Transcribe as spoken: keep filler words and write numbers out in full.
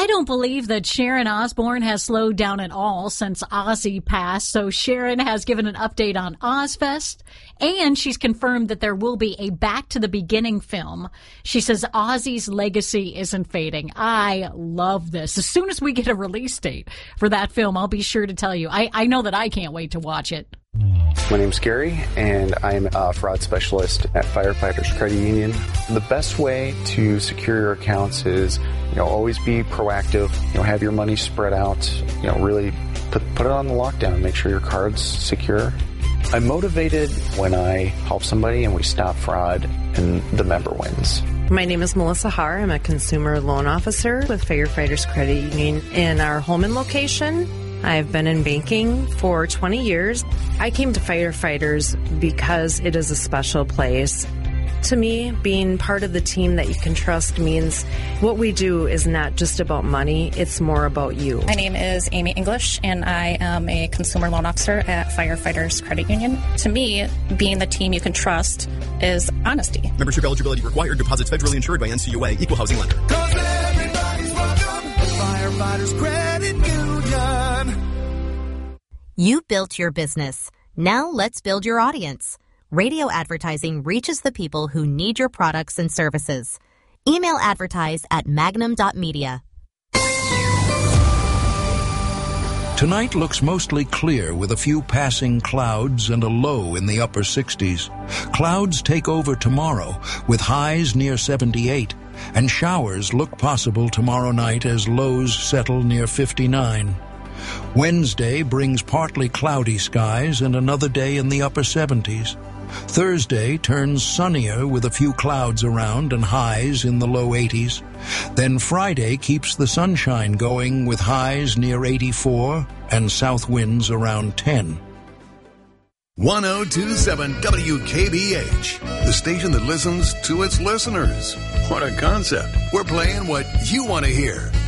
I don't believe that Sharon Osbourne has slowed down at all since Ozzy passed. So Sharon has given an update on Ozfest, and she's confirmed that there will be a Back to the Beginning film. She says Ozzy's legacy isn't fading. I love this. As soon as we get a release date for that film, I'll be sure to tell you. I, I know that I can't wait to watch it. My name's Gary, and I'm a fraud specialist at Firefighters Credit Union. The best way to secure your accounts is, you know, always be proactive. You know, have your money spread out. You know, really put put it on the lockdown. Make sure your card's secure. I'm motivated when I help somebody and we stop fraud, and the member wins. My name is Melissa Haar. I'm a consumer loan officer with Firefighters Credit Union in our Holman location. I've been in banking for twenty years. I came to Firefighters because it is a special place. To me, being part of the team that you can trust means what we do is not just about money, it's more about you. My name is Amy English, and I am a consumer loan officer at Firefighters Credit Union. To me, being the team you can trust is honesty. Membership eligibility required. Deposits federally insured by N C U A. Equal housing lender. Cause everybody's welcome at Firefighters Credit Union. You built your business. Now let's build your audience. Radio advertising reaches the people who need your products and services. Email advertise at magnum dot media. Tonight looks mostly clear with a few passing clouds and a low in the upper sixties. Clouds take over tomorrow with highs near seventy-eight, and showers look possible tomorrow night as lows settle near fifty-nine. Wednesday brings partly cloudy skies and another day in the upper seventies. Thursday turns sunnier with a few clouds around and highs in the low eighties. Then Friday keeps the sunshine going with highs near eighty-four and south winds around ten. one oh two point seven W K B H, the station that listens to its listeners. What a concept. We're playing what you want to hear.